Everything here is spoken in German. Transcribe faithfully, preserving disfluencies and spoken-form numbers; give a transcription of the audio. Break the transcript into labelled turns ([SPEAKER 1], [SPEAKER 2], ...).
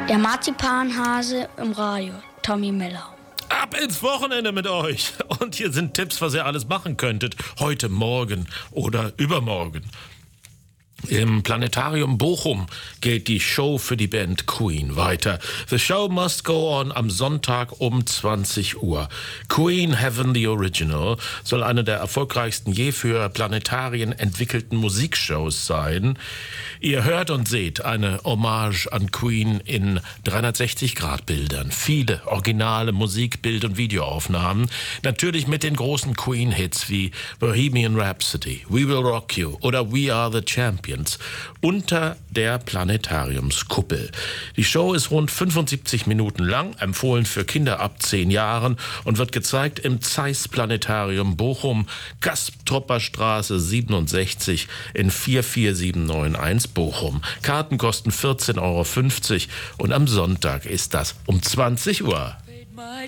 [SPEAKER 1] Der Marzipanhase im Radio, Tommy Miller.
[SPEAKER 2] Ab ins Wochenende mit euch. Und hier sind Tipps, was ihr alles machen könntet. Heute, morgen oder übermorgen. Im Planetarium Bochum geht die Show für die Band Queen weiter. The show must go on am Sonntag um zwanzig Uhr. Queen Heaven the Original soll eine der erfolgreichsten je für Planetarien entwickelten Musikshows sein. Ihr hört und seht eine Hommage an Queen in dreihundertsechzig Grad Bildern. Viele originale Musik-, Bild- und Videoaufnahmen. Natürlich mit den großen Queen-Hits wie Bohemian Rhapsody, We Will Rock You oder We Are the Champions. Unter der Planetariumskuppel. Die Show ist rund fünfundsiebzig Minuten lang, empfohlen für Kinder ab zehn Jahren und wird gezeigt im Zeiss Planetarium Bochum, Kasptropper Straße siebenundsechzig in vier vier sieben neun eins Bochum. Karten kosten vierzehn Euro fünfzig und am Sonntag ist das um zwanzig Uhr.
[SPEAKER 3] My